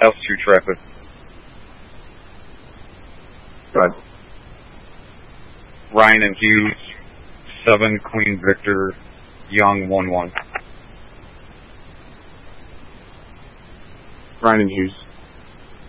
Altitude traffic. Right. Ryan and Hughes, 7 Queen Victor, Young 1-1. Ryan and Hughes.